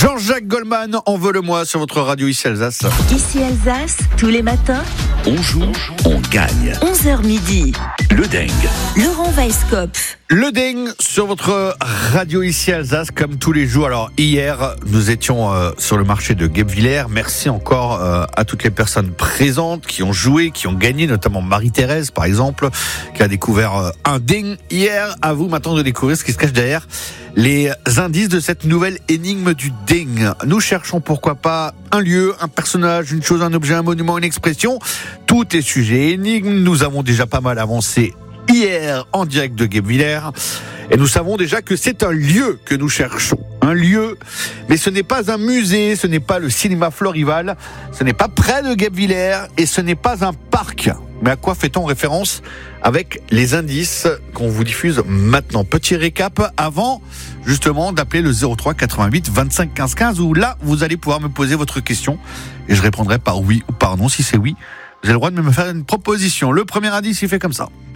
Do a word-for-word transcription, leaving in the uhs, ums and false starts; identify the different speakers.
Speaker 1: Jean-Jacques Goldman, envole-moi sur votre radio ici Alsace.
Speaker 2: Ici Alsace, tous les matins,
Speaker 3: On joue, on gagne.
Speaker 2: onze heures midi.
Speaker 3: Le dingue.
Speaker 2: Laurent Weisskopf.
Speaker 1: Le ding sur votre radio ici Alsace comme tous les jours. Alors hier nous étions euh, sur le marché de Guebwiller. Merci encore euh, à toutes les personnes présentes qui ont joué, qui ont gagné, notamment Marie-Thérèse par exemple, qui a découvert euh, un ding hier. À vous maintenant de découvrir ce qui se cache derrière les indices de cette nouvelle énigme du ding. Nous cherchons pourquoi pas un lieu, un personnage, une chose, un objet, un monument, une expression. Tout est sujet énigme. Nous avons déjà pas mal avancé hier en direct de Guebwiller et nous savons déjà que c'est un lieu que nous cherchons, un lieu, mais ce n'est pas un musée, ce n'est pas le cinéma Florival, ce n'est pas près de Guebwiller et ce n'est pas un parc. Mais à quoi fait-on référence avec les indices qu'on vous diffuse maintenant? Petit récap avant justement d'appeler le zéro trois quatre-vingt-huit vingt-cinq quinze quinze où là vous allez pouvoir me poser votre question et je répondrai par oui ou par non. Si c'est oui, vous avez le droit de me faire une proposition. Le premier indice il fait comme ça.